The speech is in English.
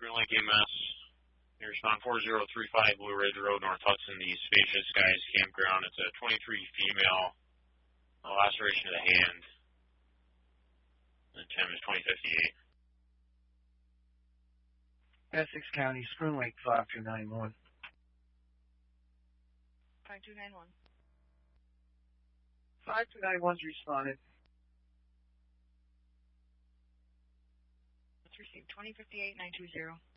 Green Lake EMS. You respond 4035 Blue Ridge Road, North Hudson, the Spacious Skies Campground. It's a 23 female, laceration of the hand. The time is 2058. Essex County, Spring Lake 5291. 5291. 5291's responded. Let's receive 2058-920.